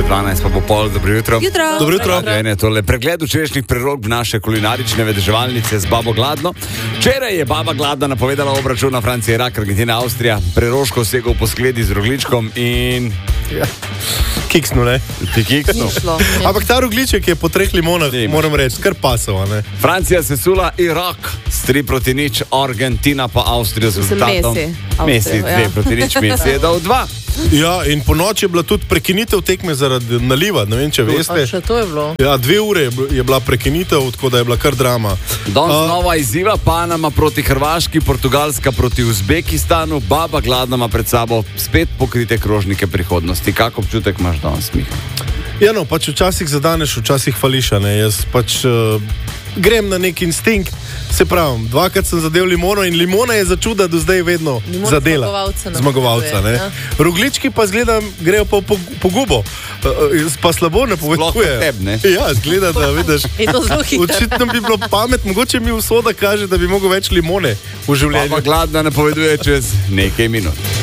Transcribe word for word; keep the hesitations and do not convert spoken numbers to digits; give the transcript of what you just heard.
Ure dvanajst pa bo pol, dobro jutro. Jutro. Dobro jutro. Ene, tole pregled včerajšnjih prerok naše kulinarične vedeževalnice z Babo Gladno. Včeraj je Baba Gladna napovedala obračun na Francija, Irak, Argentina, Avstrija. Preroško segel po skledi z rogličkom in... Ja. Kiksnu, ne? Ti kiksnu. Ampak ta rogliček je po treh limonah, moram reči, kar pasova, ne? Francija sesula Irak s tri proti nič, Argentina pa Avstrijo z rezultatom. Messi, dve proti nič, Messi je dal dva. Ja, in po noči je bila tudi prekinitev tekme zaradi naliva, ne vem, če veste. A še to je bilo? Ja, dve ure je bila prekinitev, tako da je bila kar drama. Danes uh, nova izziva, Panama proti Hrvaški, Portugalska proti Uzbekistanu, Baba Gladna ima pred sabo spet pokrite krožnike prihodnosti. Kak občutek imaš danes, Miha? Ja, no, pač včasih zadaneš, včasih fališa, ne. Jaz pač uh, grem na nek instinkt, se pravim, dvakrat sem zadev limono in limona je začuda do zdaj vedno Limon zadela. Zmagovalca. Zmagovalca, ne. Ja. Roglički pa zgledam, grejo pa po, po gubo, uh, pa slabo ne poveduje. Teb, ne? Ja, zgleda, da vidiš. Očitno bi bilo pamet, mogoče mi usoda kaže, da bi mogel več limone v življenju. Baba Gladna napoveduje čez nekaj minut.